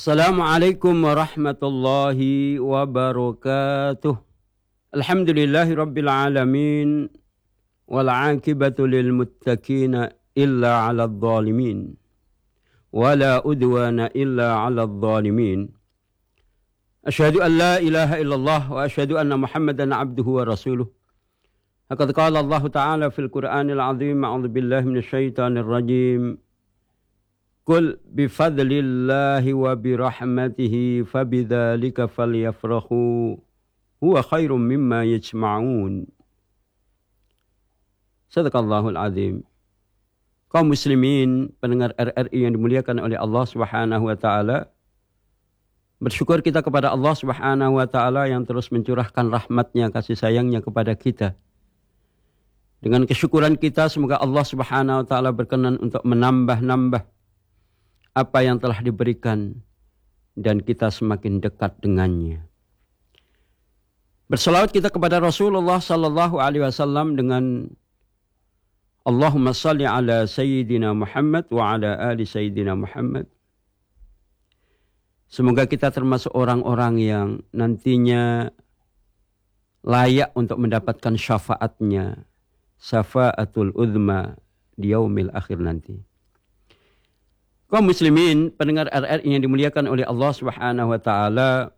Assalamualaikum warahmatullahi wabarakatuh. Alhamdulillahi rabbil alamin. Wal aqibatu lil muttaqina illa 'alal zalimin. Wala udwana illa 'alal zalimin. Asyhadu an la ilaha illallah wa asyhadu anna Muhammadan 'abduhu wa rasuluh. Laqad qala Allah Ta'ala fil Qur'anil 'azim, a'udzu billahi minasyaitonir rajim. Qul bifadlillahi wa birahmatihi fabidzalika falyafrahu huwa khairum mimma yajma'un. Shadaqallahul azim. Kaum muslimin pendengar RRI yang dimuliakan oleh Allah Subhanahu wa taala, bersyukur kita kepada Allah Subhanahu wa taala yang terus mencurahkan rahmatnya, kasih sayangnya kepada kita. Dengan kesyukuran kita semoga Allah Subhanahu wa taala berkenan untuk menambah-nambah apa yang telah diberikan dan kita semakin dekat dengannya. Berselawat kita kepada Rasulullah sallallahu alaihi wasallam dengan Allahumma salli ala sayyidina Muhammad wa ala ali sayyidina Muhammad. Semoga kita termasuk orang-orang yang nantinya layak untuk mendapatkan syafaatnya, syafaatul uzma di yaumil akhir nanti. Kaum muslimin pendengar RRI yang dimuliakan oleh Allah Subhanahu wa taala,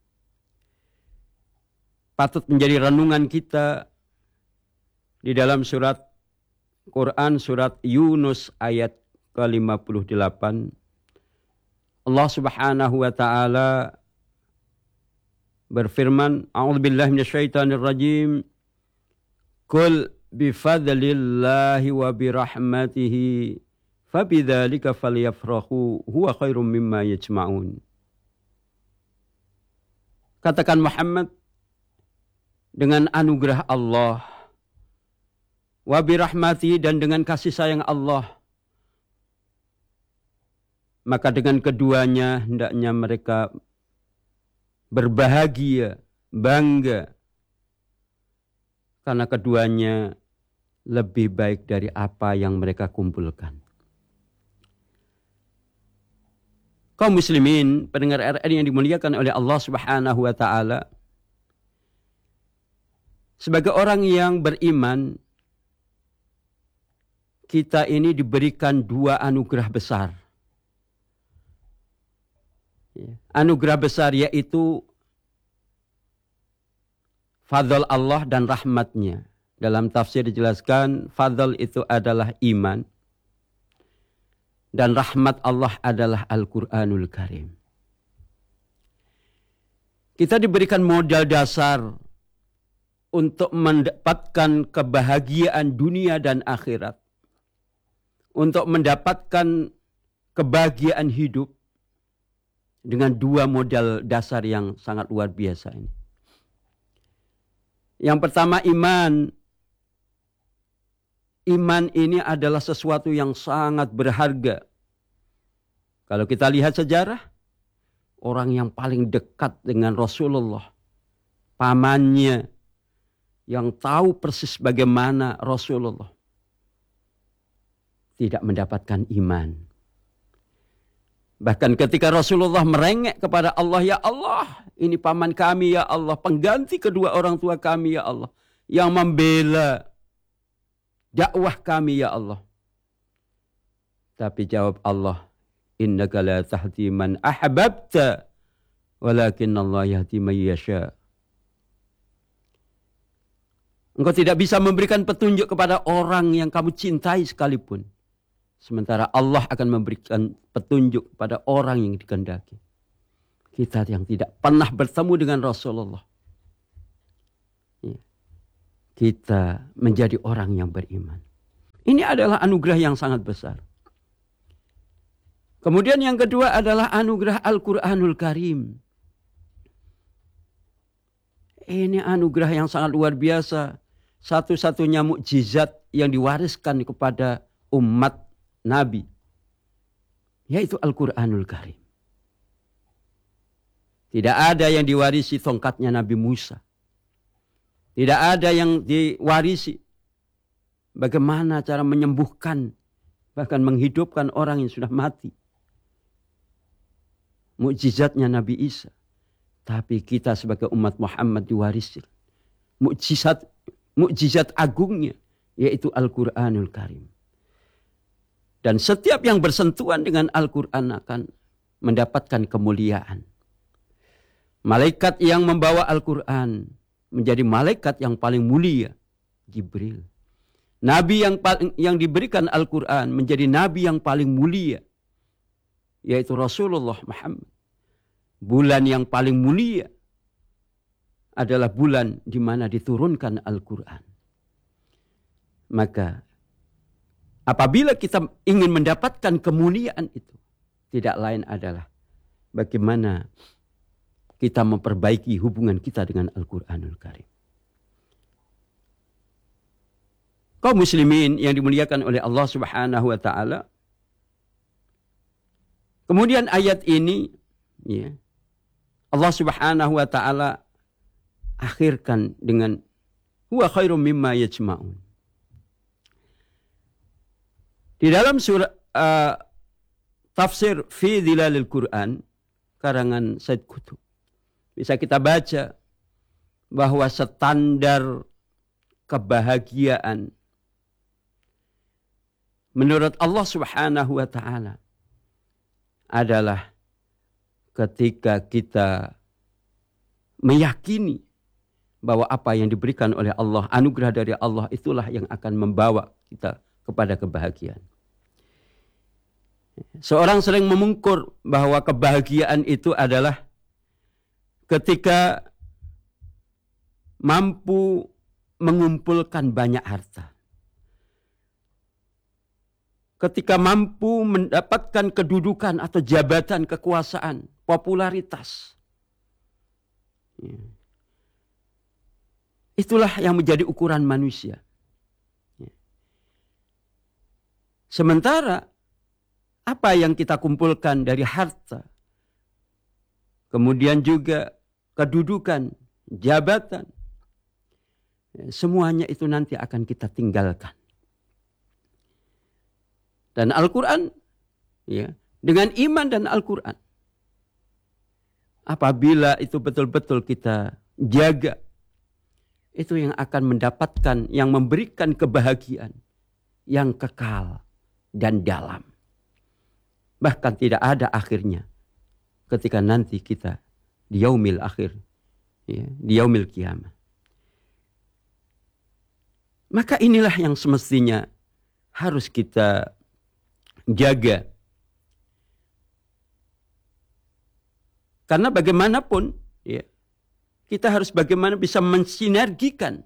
patut menjadi renungan kita di dalam surat Quran, surat Yunus ayat ke-58. Allah Subhanahu wa taala berfirman, a'udzubillahi minasyaitonir rajim. Qul bifadlillahi wa birahmatihi fabidzalika falyafrahu huwa khairum mimma yajma'un. Katakan Muhammad, dengan anugerah Allah, wa birahmati, dan dengan kasih sayang Allah, maka dengan keduanya hendaknya mereka berbahagia, bangga, karena keduanya lebih baik dari apa yang mereka kumpulkan. Kaum muslimin pendengar RRI yang dimuliakan oleh Allah Subhanahu wa taala, sebagai orang yang beriman, kita ini diberikan dua anugerah besar. Anugerah besar yaitu fadl Allah dan rahmatnya. Dalam tafsir dijelaskan fadl itu adalah iman, dan rahmat Allah adalah Al-Quranul Karim. Kita diberikan modal dasar untuk mendapatkan kebahagiaan dunia dan akhirat. Untuk mendapatkan kebahagiaan hidup dengan dua modal dasar yang sangat luar biasa ini. Yang pertama, iman. Iman ini adalah sesuatu yang sangat berharga. Kalau kita lihat sejarah, orang yang paling dekat dengan Rasulullah, pamannya, yang tahu persis bagaimana Rasulullah, tidak mendapatkan iman. Bahkan ketika Rasulullah merengek kepada Allah, ya Allah, ini paman kami ya Allah, pengganti kedua orang tua kami ya Allah, yang membela dakwah kami ya Allah. Tapi jawab Allah, innaka la tahdi man ahbabta walakin Allah yahdi man yasha. Engkau tidak bisa memberikan petunjuk kepada orang yang kamu cintai sekalipun, sementara Allah akan memberikan petunjuk kepada orang yang dikehendaki. Kita yang tidak pernah bertemu dengan Rasulullah, kita menjadi orang yang beriman. Ini adalah anugerah yang sangat besar. Kemudian yang kedua adalah anugerah Al-Quranul Karim. Ini anugerah yang sangat luar biasa. Satu-satunya mukjizat yang diwariskan kepada umat Nabi, yaitu Al-Quranul Karim. Tidak ada yang diwarisi tongkatnya Nabi Musa. Tidak ada yang diwarisi bagaimana cara menyembuhkan, bahkan menghidupkan orang yang sudah mati. mukjizatnya Nabi Isa. Tapi kita sebagai umat Muhammad diwarisi mukjizat agungnya, yaitu Al-Quranul Karim. Dan setiap yang bersentuhan dengan Al-Quran akan mendapatkan kemuliaan. Malaikat yang membawa Al-Quran menjadi malaikat yang paling mulia, Jibril. Nabi yang diberikan Al-Quran menjadi nabi yang paling mulia, yaitu Rasulullah Muhammad. Bulan yang paling mulia adalah bulan di mana diturunkan Al-Quran. Maka apabila kita ingin mendapatkan kemuliaan itu, tidak lain adalah bagaimana kita memperbaiki hubungan kita dengan Al-Quranul Karim. Kaum muslimin yang dimuliakan oleh Allah Subhanahu wa taala. Kemudian ayat ini, ya, Allah Subhanahu wa taala akhirkan dengan huwa khairum mimma yajma'un. Di dalam surah tafsir fi Dhilalil Quran karangan Said Qutb, bisa kita baca bahwa standar kebahagiaan menurut Allah Subhanahu wa taala adalah ketika kita meyakini bahwa apa yang diberikan oleh Allah, anugerah dari Allah, itulah yang akan membawa kita kepada kebahagiaan. Seorang sering memungkur bahwa kebahagiaan itu adalah ketika mampu mengumpulkan banyak harta. Ketika mampu mendapatkan kedudukan atau jabatan, kekuasaan, popularitas. Itulah yang menjadi ukuran manusia. Sementara apa yang kita kumpulkan dari harta, kemudian juga kedudukan, jabatan, semuanya itu nanti akan kita tinggalkan. Dan Al-Quran, ya, dengan iman dan Al-Quran, apabila itu betul-betul kita jaga, itu yang akan mendapatkan, yang memberikan kebahagiaan yang kekal dan dalam. Bahkan tidak ada akhirnya ketika nanti kita di yaumil akhir, ya, di yaumil kiamah. Maka inilah yang semestinya harus kita jaga. Karena bagaimanapun, ya, kita harus bagaimana bisa mensinergikan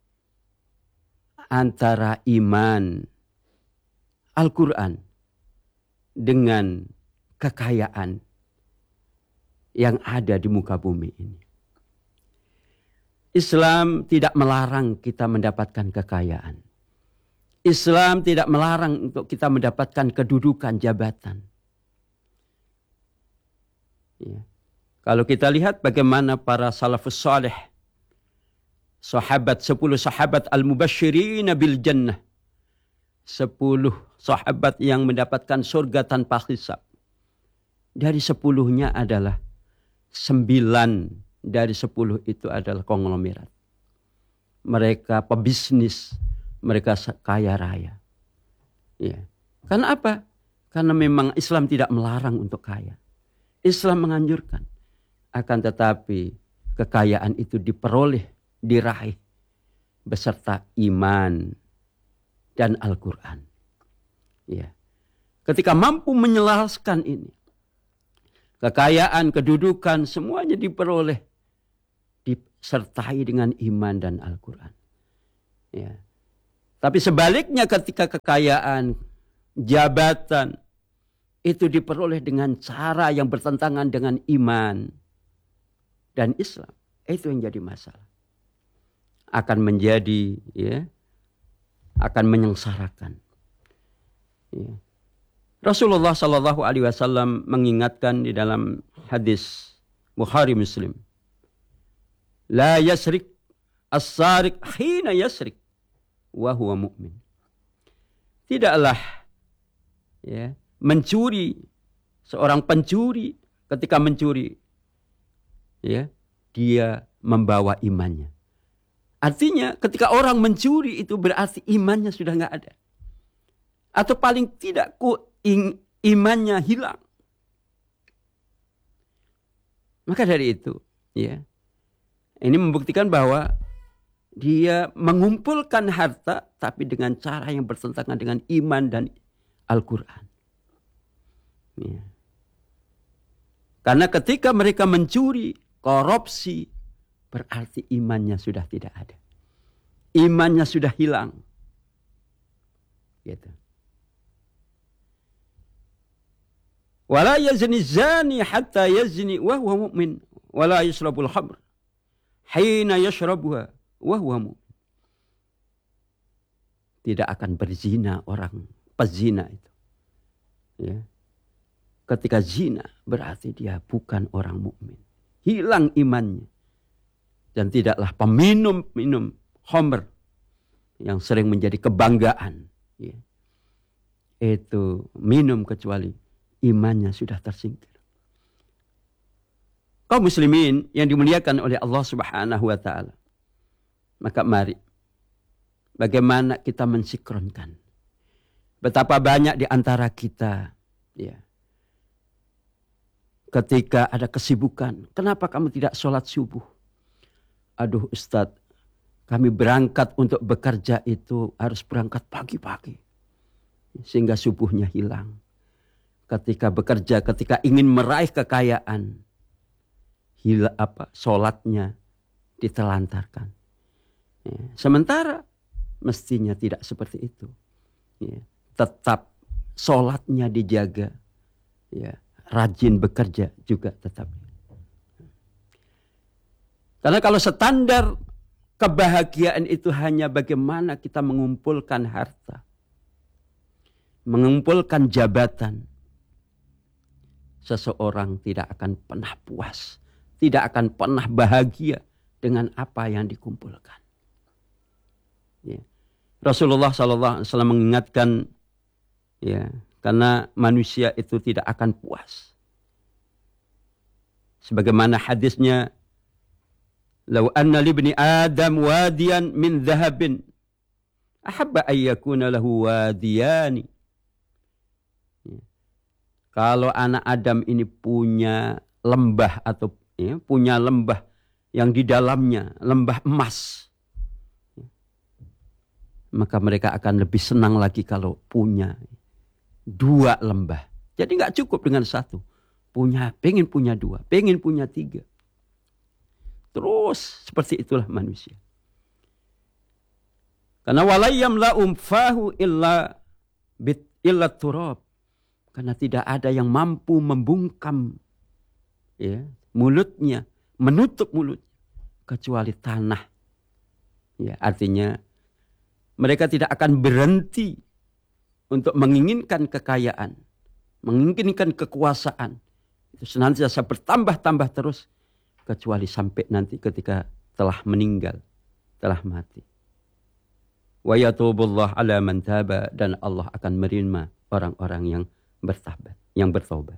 antara iman Al-Quran dengan kekayaan yang ada di muka bumi ini. Islam tidak melarang kita mendapatkan kekayaan. Islam tidak melarang untuk kita mendapatkan kedudukan, jabatan. Ya. Kalau kita lihat bagaimana para salafus salih, 10 sahabat al-mubasysyirin bil jannah, 10 sahabat yang mendapatkan surga tanpa hisab. Dari 10-nya adalah 9 dari 10 itu adalah konglomerat. Mereka pebisnis, mereka kaya raya. Ya. Karena apa? Karena memang Islam tidak melarang untuk kaya. Islam menganjurkan. Akan tetapi kekayaan itu diperoleh, diraih beserta iman dan Al-Quran. Ya. Ketika mampu menyelaraskan ini, kekayaan, kedudukan, semuanya diperoleh, disertai dengan iman dan Al-Quran. Ya. Tapi sebaliknya ketika kekayaan, jabatan, itu diperoleh dengan cara yang bertentangan dengan iman dan Islam, itu yang jadi masalah. Akan menjadi, ya, akan menyengsarakan. Ya. Rasulullah Shallallahu Alaihi Wasallam mengingatkan di dalam hadis Bukhari Muslim, la yasrik as-sarik hina yasrik wa huwa mu'min. Tidaklah, ya, mencuri, seorang pencuri ketika mencuri, ya, dia membawa imannya. Artinya ketika orang mencuri itu berarti imannya sudah nggak ada. Atau paling tidak imannya hilang. Maka dari itu, ya, ini membuktikan bahwa dia mengumpulkan harta tapi dengan cara yang bertentangan dengan iman dan Al-Quran. Ya. Karena ketika mereka mencuri, korupsi, berarti imannya sudah tidak ada. Imannya sudah hilang. Gitu. Wala yazni zani hatta yazni wa huwa mu'min wala yashrabul khamr hina yashrabuha wa huwa mu'min. Tidak akan berzina orang pezina itu. Ya. Ketika zina berarti dia bukan orang mukmin. Hilang imannya. Dan tidaklah peminum khamr yang sering menjadi kebanggaan. Ya. Itu minum kecuali imannya sudah tersingkir. Kaum muslimin yang dimuliakan oleh Allah Subhanahu wa taala. Maka mari bagaimana kita mensinkronkan. Betapa banyak di antara kita, ya, ketika ada kesibukan, kenapa kamu tidak sholat subuh? Aduh Ustadz, kami berangkat untuk bekerja itu harus berangkat pagi-pagi. Sehingga subuhnya hilang. Ketika bekerja, ketika ingin meraih kekayaan, sholatnya ditelantarkan. Ya. Sementara mestinya tidak seperti itu. Ya. Tetap sholatnya dijaga. Ya. Rajin bekerja juga tetap. Karena kalau standar kebahagiaan itu hanya bagaimana kita mengumpulkan harta, mengumpulkan jabatan, seseorang tidak akan pernah puas, tidak akan pernah bahagia dengan apa yang dikumpulkan. Ya. Rasulullah SAW mengingatkan, ya, karena manusia itu tidak akan puas. Sebagaimana hadisnya, "Lau anna libni Adam wadiyan min dhahabin, ahabba an yakuna lahu wadiyani." Kalau anak Adam ini punya lembah atau ya, punya lembah yang di dalamnya lembah emas, maka mereka akan lebih senang lagi kalau punya 2 lembah. Jadi nggak cukup dengan 1. Pengen punya 2, pengen punya 3. Terus seperti itulah manusia. Karena walayyam la umfahu illa turab. Karena tidak ada yang mampu membungkam, ya, mulutnya, menutup mulut kecuali tanah. Ya, artinya mereka tidak akan berhenti untuk menginginkan kekayaan, menginginkan kekuasaan. Itu senantiasa bertambah-tambah terus kecuali sampai nanti ketika telah meninggal, telah mati. Wa yatubullah ala man taba, dan Allah akan menerima orang-orang yang bertaubat.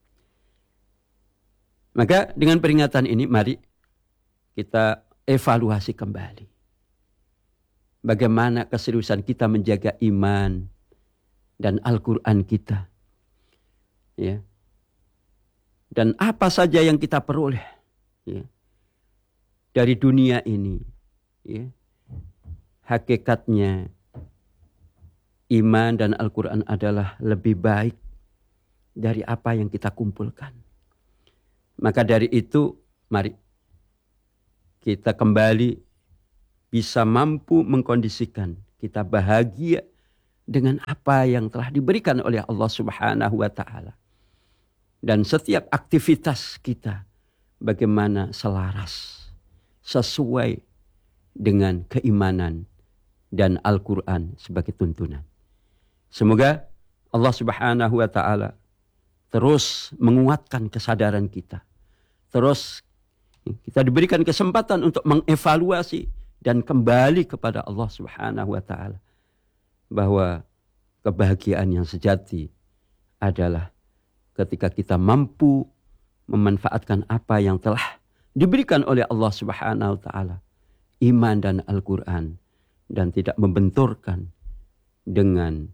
Maka dengan peringatan ini mari kita evaluasi kembali. Bagaimana keseriusan kita menjaga iman dan Al-Quran kita. Ya. Dan apa saja yang kita peroleh, ya, dari dunia ini. Ya. Hakikatnya iman dan Al-Quran adalah lebih baik dari apa yang kita kumpulkan. Maka dari itu, mari kita kembali bisa mampu mengkondisikan kita bahagia dengan apa yang telah diberikan oleh Allah Subhanahu wa taala. Dan setiap aktivitas kita bagaimana selaras, sesuai dengan keimanan dan Al-Quran sebagai tuntunan. Semoga Allah Subhanahu wa taala terus menguatkan kesadaran kita. Terus kita diberikan kesempatan untuk mengevaluasi dan kembali kepada Allah Subhanahu wa taala. Bahwa kebahagiaan yang sejati adalah ketika kita mampu memanfaatkan apa yang telah diberikan oleh Allah Subhanahu wa taala, iman dan Al-Qur'an, dan tidak membenturkan dengan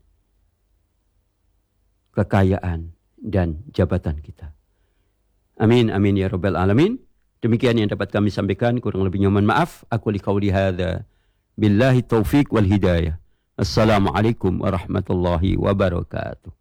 kekayaan dan jabatan kita. Amin amin ya rabbal alamin. Demikian yang dapat kami sampaikan, kurang lebihnya mohon maaf. Aku liqauli hadza billahi taufiq wal hidayah. Assalamualaikum warahmatullahi wabarakatuh.